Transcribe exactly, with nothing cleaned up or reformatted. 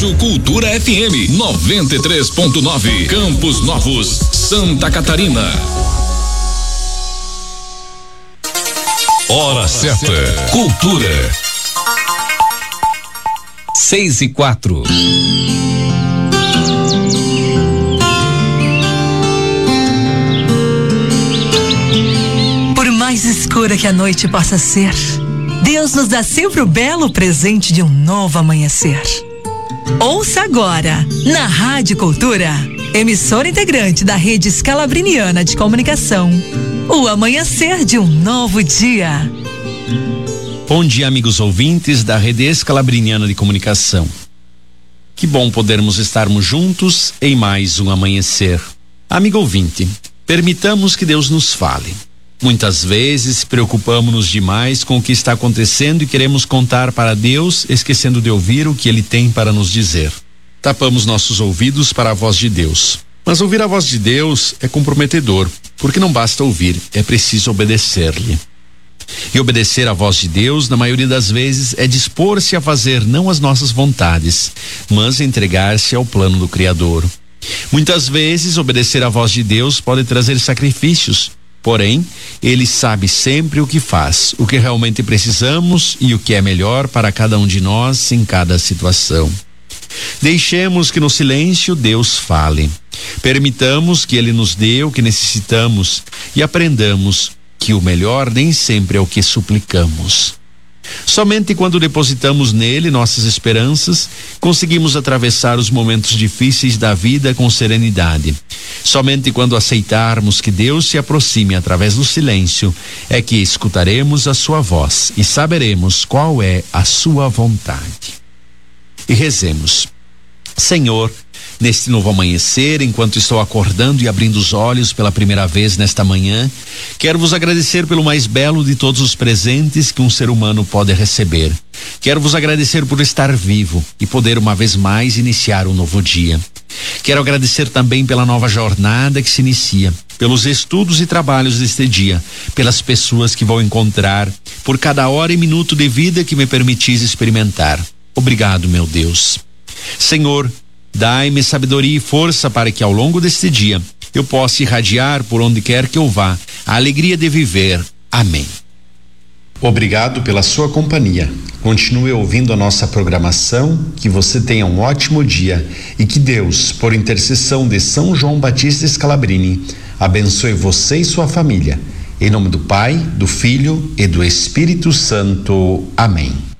Rádio Cultura F M noventa e três ponto nove, Campos Novos, Santa Catarina. Hora certa, cultura. Seis e quatro. Por mais escura que a noite possa ser, Deus nos dá sempre o belo presente de um novo amanhecer. Ouça agora, na Rádio Cultura, emissora integrante da Rede Scalabriniana de Comunicação, o amanhecer de um novo dia. Bom dia, amigos ouvintes da Rede Scalabriniana de Comunicação. Que bom podermos estarmos juntos em mais um amanhecer. Amigo ouvinte, permitamos que Deus nos fale. Muitas vezes preocupamos-nos demais com o que está acontecendo e queremos contar para Deus, esquecendo de ouvir o que Ele tem para nos dizer. Tapamos nossos ouvidos para a voz de Deus. Mas ouvir a voz de Deus é comprometedor, porque não basta ouvir, é preciso obedecer-lhe. E obedecer à voz de Deus, na maioria das vezes, é dispor-se a fazer não as nossas vontades, mas entregar-se ao plano do Criador. Muitas vezes, obedecer à voz de Deus pode trazer sacrifícios. Porém, Ele sabe sempre o que faz, o que realmente precisamos e o que é melhor para cada um de nós em cada situação. Deixemos que no silêncio Deus fale. Permitamos que Ele nos dê o que necessitamos e aprendamos que o melhor nem sempre é o que suplicamos. Somente quando depositamos nele nossas esperanças, conseguimos atravessar os momentos difíceis da vida com serenidade. Somente quando aceitarmos que Deus se aproxime através do silêncio, é que escutaremos a sua voz e saberemos qual é a sua vontade. E rezemos. Senhor, neste novo amanhecer, enquanto estou acordando e abrindo os olhos pela primeira vez nesta manhã, quero vos agradecer pelo mais belo de todos os presentes que um ser humano pode receber. Quero vos agradecer por estar vivo e poder uma vez mais iniciar um novo dia. Quero agradecer também pela nova jornada que se inicia, pelos estudos e trabalhos deste dia, pelas pessoas que vou encontrar, por cada hora e minuto de vida que me permitis experimentar. Obrigado, meu Deus. Senhor, dai-me sabedoria e força para que ao longo deste dia eu possa irradiar por onde quer que eu vá a alegria de viver. Amém. Obrigado pela sua companhia. Continue ouvindo a nossa programação, que você tenha um ótimo dia e que Deus, por intercessão de São João Batista Scalabrini, abençoe você e sua família. Em nome do Pai, do Filho e do Espírito Santo. Amém.